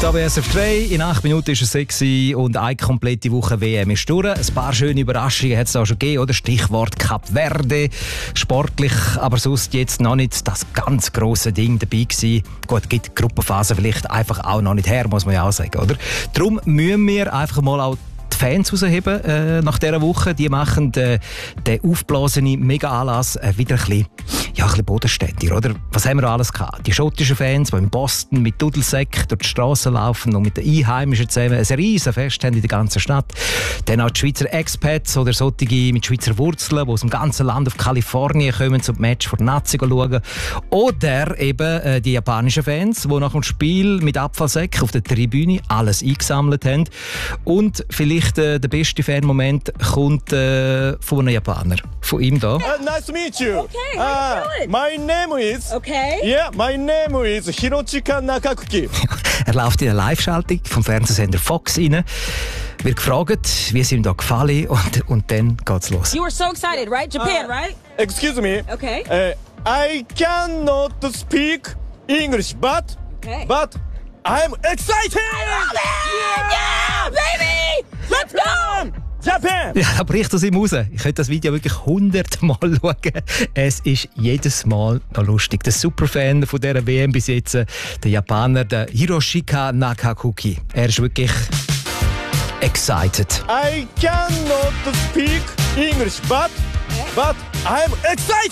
Da bei SRF 3, in 8 Minuten ist es 6 und eine komplette Woche WM ist durch. Ein paar schöne Überraschungen hat es auch schon gegeben, oder? Stichwort Kap Verde. Sportlich, aber sonst jetzt noch nicht das ganz grosse Ding dabei gewesen. Gut, gibt die Gruppenphase vielleicht einfach auch noch nicht her, muss man ja auch sagen, oder? Darum müssen wir einfach mal auch die Fans rausheben nach dieser Woche. Die machen den aufblasenen Mega-Anlass wieder ein bisschen bodenständiger, oder? Was haben wir da alles gehabt? Die schottischen Fans, die in Boston mit Dudelsäcken durch die Straßen laufen und mit den Einheimischen zusammen ein riesen Fest haben in der ganzen Stadt. Dann auch die Schweizer Expats oder solche mit Schweizer Wurzeln, die aus dem ganzen Land auf Kalifornien kommen, zum Match vor der Nazi schauen. Oder eben die japanischen Fans, die nach dem Spiel mit Abfallsäcken auf der Tribüne alles eingesammelt haben. Und vielleicht der beste Fanmoment kommt von einem Japaner. Von ihm da. Nice to meet you. Okay, how you doing? My name is. Okay. Yeah, my name is Hirochika Nakakuki. Er läuft in eine Live-Schaltung vom Fernsehsender Fox rein, wird gefragt, wie es ihm da gefallen und dann geht's los. You were so excited, right? Japan, right? Excuse me. Okay. I cannot speak English, but I'm excited. Yeah, baby! Let's go! Japan. Ja, da bricht aus ihm raus. Ich könnte das Video wirklich 100-mal schauen. Es ist jedes Mal noch lustig. Der Superfan von dieser WM bis jetzt, der Japaner, der Hiroshika Nakakuki. Er ist wirklich excited. I cannot speak English, but I'm excited.